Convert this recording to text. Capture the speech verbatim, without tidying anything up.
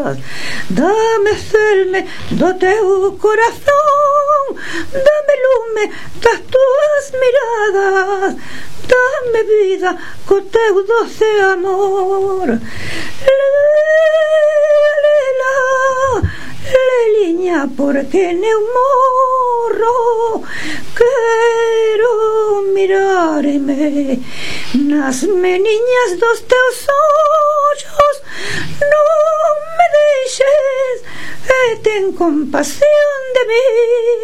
Dame selme do teu corazón, dame lume das tuas miradas, dame vida co teu doce amor. Lela, leliña, porque eu morro, quero mirarme nas meniñas dos teus ollos, non me deixes e ten compasión de mí.